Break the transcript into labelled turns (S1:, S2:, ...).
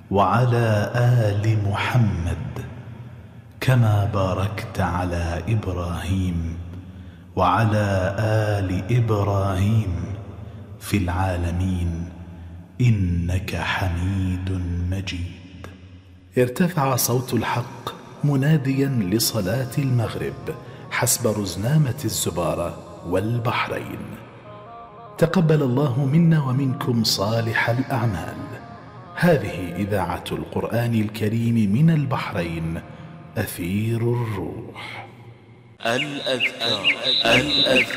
S1: وعلى آل محمد كما باركت على إبراهيم وعلى آل إبراهيم في العالمين إنك حميد مجيد. ارتفع صوت الحق مناديا لصلاة المغرب حسب رزنامة الزبارة والبحرين. تقبل الله منا ومنكم صالح الأعمال. هذه إذاعة القرآن الكريم من البحرين، أثير الروح. الأذكار